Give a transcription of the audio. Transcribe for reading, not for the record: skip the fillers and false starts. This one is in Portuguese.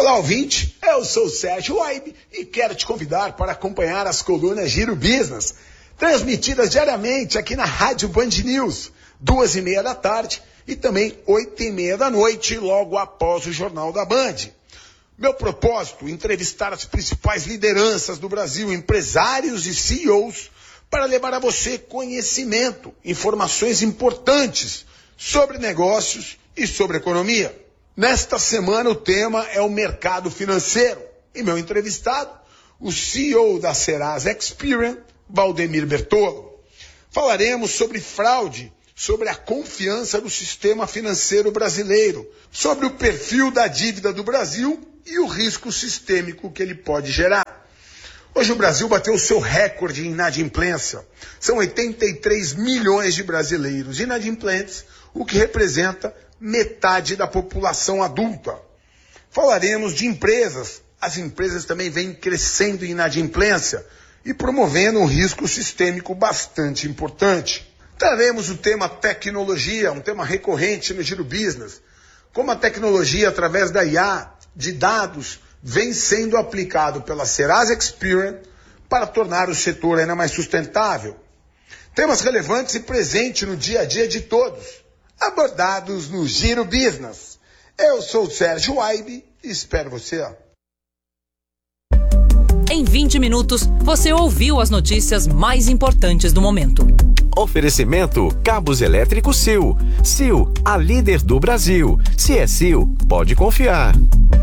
Olá, ouvinte, eu sou o Sérgio Waibe e quero te convidar para acompanhar as colunas Giro Business, transmitidas diariamente aqui na Rádio Band News, 2:30 da tarde e também 8:30 da noite, logo após o Jornal da Band. Meu propósito, entrevistar as principais lideranças do Brasil, empresários e CEOs, para levar a você conhecimento, informações importantes sobre negócios e sobre economia. Nesta semana o tema é o mercado financeiro e meu entrevistado, o CEO da Serasa Experian, Valdemir Bertolo. Falaremos sobre fraude, sobre a confiança do sistema financeiro brasileiro, sobre o perfil da dívida do Brasil e o risco sistêmico que ele pode gerar. Hoje o Brasil bateu o seu recorde em inadimplência. São 83 milhões de brasileiros inadimplentes, o que representa metade da população adulta. Falaremos de empresas. As empresas também vêm crescendo em inadimplência e promovendo um risco sistêmico bastante importante. Traremos o tema tecnologia, um tema recorrente no Giro Business. Como a tecnologia, através da IA, de dados, vem sendo aplicado pela Serasa Experian para tornar o setor ainda mais sustentável. Temas relevantes e presentes no dia a dia de todos, abordados no Giro Business. Eu sou o Sérgio Waibe e espero você. Em 20 minutos, você ouviu as notícias mais importantes do momento. Oferecimento Cabos Elétricos Sil. Sil, a líder do Brasil. Se é Sil, pode confiar.